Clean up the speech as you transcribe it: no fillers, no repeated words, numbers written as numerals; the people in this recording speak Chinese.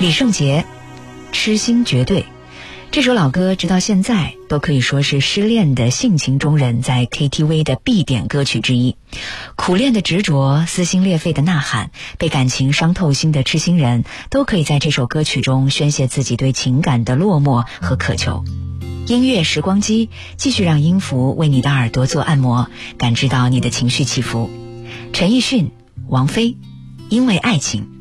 李圣杰，痴心绝对。这首老歌直到现在都可以说是失恋的性情中人在 KTV 的必点歌曲之一。苦恋的执着，撕心裂肺的呐喊，被感情伤透心的痴心人都可以在这首歌曲中宣泄自己对情感的落寞和渴求。音乐时光机继续让音符为你的耳朵做按摩，感知到你的情绪起伏。陈奕迅、王菲，因为爱情。